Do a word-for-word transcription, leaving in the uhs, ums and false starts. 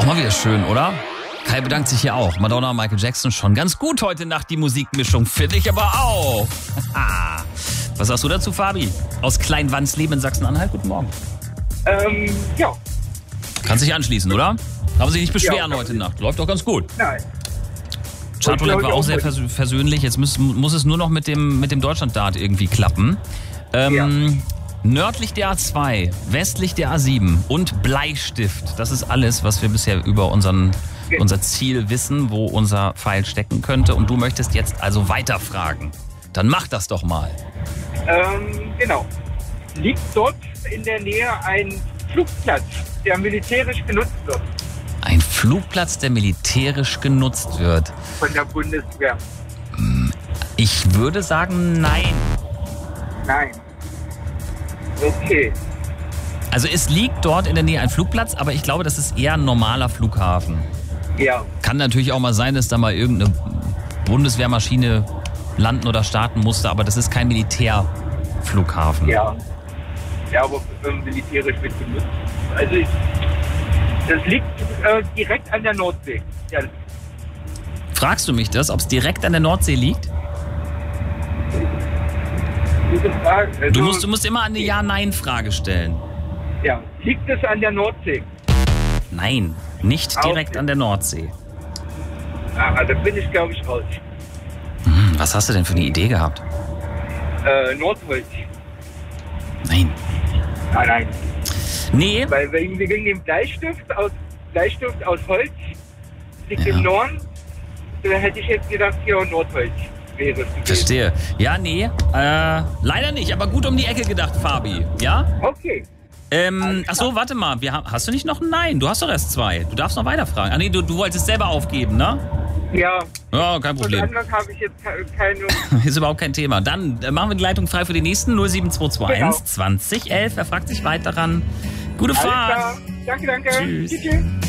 Auch mal wieder schön, oder? Kai bedankt sich hier auch. Madonna, Michael Jackson, schon ganz gut heute Nacht die Musikmischung, finde ich aber auch. Was sagst du dazu, Fabi? Aus Kleinwandsleben in Sachsen-Anhalt, guten Morgen. Ähm, ja. Kannst dich anschließen, oder? Aber sich nicht beschweren Ja, heute Nacht. Läuft doch ganz gut. Nein. Chartroulette war auch sehr vers- versöhnlich. Jetzt muss, muss es nur noch mit dem, mit dem Deutschland-Dart irgendwie klappen. Ähm, Ja. Nördlich der A zwei, westlich der A sieben und Bleistift. Das ist alles, was wir bisher über unseren, unser Ziel wissen, wo unser Pfeil stecken könnte. Und du möchtest jetzt also weiterfragen. Dann mach das doch mal. Ähm, genau. Liegt dort in der Nähe ein Flugplatz, der militärisch genutzt wird Ein Flugplatz, der militärisch genutzt wird. von der Bundeswehr? Ich würde sagen, nein. Nein. Okay. Also es liegt dort in der Nähe ein Flugplatz, aber ich glaube, das ist eher ein normaler Flughafen. Ja. Kann natürlich auch mal sein, dass da mal irgendeine Bundeswehrmaschine landen oder starten musste, aber das ist kein Militärflughafen. Ja. Ja, aber ähm, militärisch wird genutzt. Also, ich, das liegt äh, direkt an der Nordsee. Ja. Fragst du mich das, ob es direkt an der Nordsee liegt? Gute Frage. Also, Du musst, du musst immer eine Ja-Nein-Frage stellen. Ja. Liegt es an der Nordsee? Nein, nicht direkt Okay. an der Nordsee. Ah, da bin ich, glaube ich, raus. Hm, was hast du denn für eine Idee gehabt? Äh, Nordholz. Nein. Nein, nein. Nee, Weil wegen, wegen dem Bleistift aus, Bleistift aus Holz liegt Ja. im Norden. Da hätte ich jetzt gedacht, hier Nordholz wäre es gewesen. verstehe. Ja, nee, äh, leider nicht, aber gut um die Ecke gedacht, Fabi. Ja? Okay. Ähm, ach so, warte mal, wir haben, hast du nicht noch ein Nein? Du hast doch erst zwei. Du darfst noch weiterfragen. Ah nee, du, du wolltest selber aufgeben, ne? Ja. Ja, kein Und Problem. anders habe ich jetzt ke- keine. Ist überhaupt kein Thema. Dann äh, machen wir die Leitung frei für den nächsten null sieben zwei zwei eins Genau. zwanzig elf. Wer fragt sich weiter ran? Gute Alles Fahrt. klar. Danke, danke. Tschüss. Tschüss. tschüss.